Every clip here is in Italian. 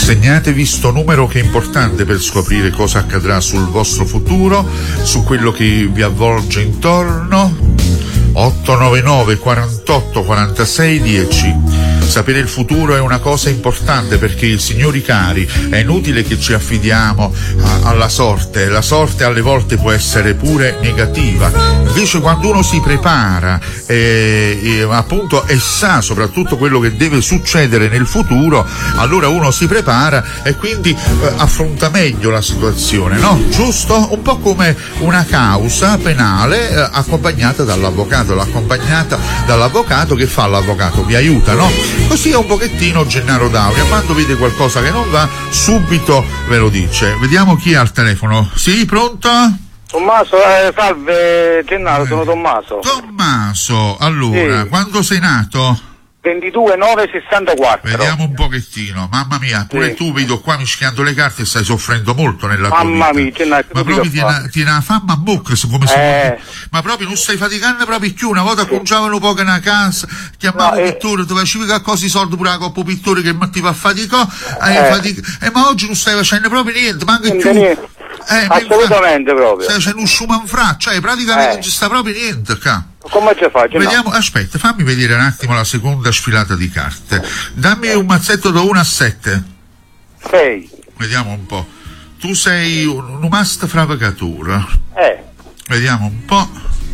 Segnatevi sto numero che è importante per scoprire cosa accadrà sul vostro futuro, su quello che vi avvolge intorno. 899 48 46 10. Sapere il futuro è una cosa importante perché, signori cari, è inutile che ci affidiamo alla sorte. La sorte alle volte può essere pure negativa. Invece quando uno si prepara appunto e sa soprattutto quello che deve succedere nel futuro, allora uno si prepara e quindi affronta meglio la situazione, no? Giusto? Un po' come una causa penale accompagnata dall'avvocato. L'accompagnata dall'avvocato, che fa l'avvocato? Vi aiuta, no? Così è un pochettino Gennaro D'Auria, quando vede qualcosa che non va subito ve lo dice. Vediamo chi è al telefono. Sì, pronto? Tommaso, salve Gennaro, sono Tommaso. Tommaso, allora, sì. Quando sei nato? 22/9/64. Vediamo un pochettino, mamma mia, pure sì. Tu vedo qua mischiando le carte e stai soffrendo molto nella tua vita. Mamma mia, ma proprio tiene la fama a bocca, come se ma proprio non stai faticando proprio più. Una volta cominciavano poco una casa, chiamavo pittore, tu facevi qualcosa i soldi pure la coppa pittore che mettiva a faticare, ma oggi non stai facendo proprio niente, manca più. Assolutamente proprio. Stai facendo un sciumanfra, cioè praticamente non ci sta proprio niente qua. Come ci faccio? Vediamo, aspetta, fammi vedere un attimo la seconda sfilata di carte. Dammi un mazzetto da 1 a 7. 6. Vediamo un po'. Tu sei un must fravacatura. Vediamo un po'.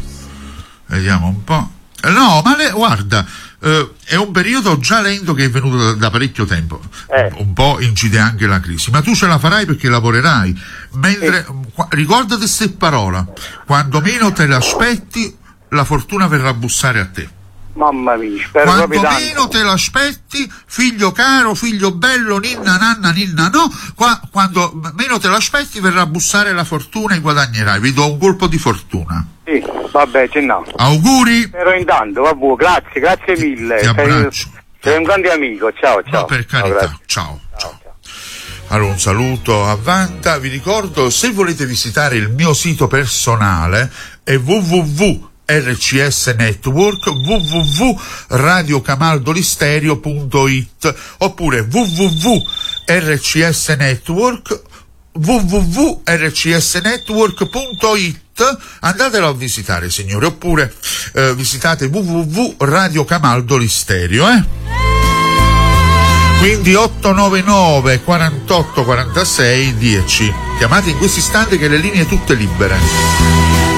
No, ma guarda, è un periodo già lento che è venuto da parecchio tempo. Un po' incide anche la crisi, ma tu ce la farai perché lavorerai. Mentre ricordati queste parole: quando meno te l'aspetti, la fortuna verrà a bussare a te. Mamma mia, spero quando proprio tanto. Meno te l'aspetti, figlio caro, figlio bello, ninna nanna ninna no, quando meno te l'aspetti verrà a bussare la fortuna e guadagnerai. Vi do un colpo di fortuna. Sì, vabbè, Gennaro. Auguri. Però intanto, vabbè, grazie mille. Ti abbraccio. Sei un grande amico, ciao. No, per carità, ciao. Allora, un saluto a Vanta. Vi ricordo, se volete visitare il mio sito personale è www.rcs Network, www.radiocamaldolisterio.it oppure www.rcsnetwork, www.rcsnetwork.it. Andatelo a visitare, signore, oppure visitate www.radiocamaldolisterio, Quindi 899 48 46 10. Chiamate in questo istante che le linee tutte libere.